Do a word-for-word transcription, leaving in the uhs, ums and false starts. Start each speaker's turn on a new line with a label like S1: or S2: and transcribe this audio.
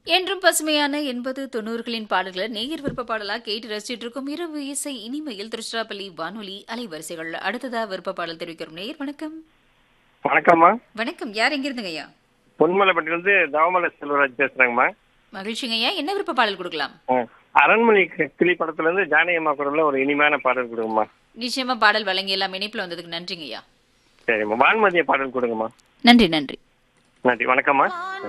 S1: என்றும் பசுமையான எண்பது தொண்ணூறுகளின் பாடல்களை நேயர் விருப்ப பாடலா கேட்டு ரசிச்சிட்டு இருக்கும் இரவு இசை இனிமையில் திருச்சிராப்பள்ளி வானொலி அலைவரிசைகள். அடுத்ததா விருப்ப பாடல் தெரிவிக்கிறோம். நேயர் வணக்கம்.
S2: வணக்கம்மா.
S1: வணக்கம். யார் எங்கிருந்துங்க ஐயா?
S2: பொன்மலைப்பட்டிலிருந்து தவமலை செல்வராஜ் பேசுறேங்கம்மா.
S1: மகிழ்ச்சிங்க ஐயா. என்ன விருப்ப பாடல் கொடுக்கலாம்?
S2: அரண்மனை கிளி படத்துல இருந்து ஜானகியம்மா குரல்ல ஒரு இனிமையான பாடல் கொடுங்கம்மா.
S1: நிச்சயமா பாடல் வழங்கி எல்லாம் இணைப்புல வந்ததுக்கு நன்றிங்க ஐயா.
S2: சரிம்மா. வான்மதிய பாடல் கொடுங்கம்மா.
S1: நன்றி நன்றி
S2: நன்றி. வணக்கம்மா.